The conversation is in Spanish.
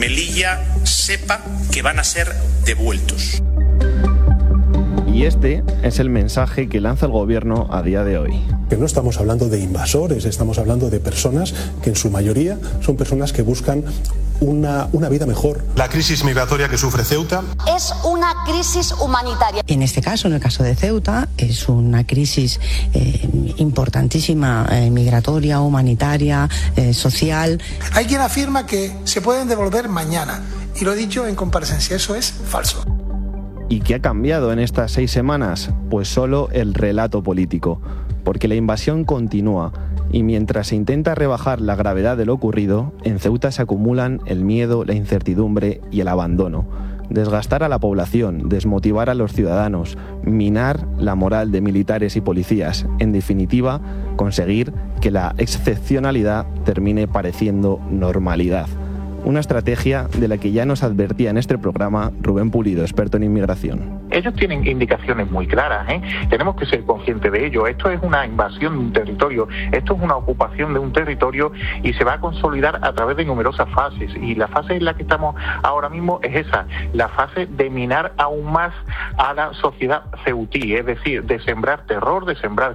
Melilla sepa que van a ser devueltos. Y este es el mensaje que lanza el gobierno a día de hoy. Que no estamos hablando de invasores, estamos hablando de personas que en su mayoría son personas que buscan una vida mejor. La crisis migratoria que sufre Ceuta es una crisis humanitaria. En este caso, en el caso de Ceuta, es una crisis importantísima, migratoria, humanitaria, social. Hay quien afirma que se pueden devolver mañana, y lo he dicho en comparecencia, eso es falso. ¿Y qué ha cambiado en estas 6 semanas? Pues solo el relato político, porque la invasión continúa y mientras se intenta rebajar la gravedad de lo ocurrido, en Ceuta se acumulan el miedo, la incertidumbre y el abandono. Desgastar a la población, desmotivar a los ciudadanos, minar la moral de militares y policías, en definitiva, conseguir que la excepcionalidad termine pareciendo normalidad. Una estrategia de la que ya nos advertía en este programa Rubén Pulido, experto en inmigración. Ellos tienen indicaciones muy claras, tenemos que ser conscientes de ello. Esto es una invasión de un territorio, esto es una ocupación de un territorio y se va a consolidar a través de numerosas fases. Y la fase en la que estamos ahora mismo es esa, la fase de minar aún más a la sociedad ceutí, es decir, de sembrar terror, de sembrar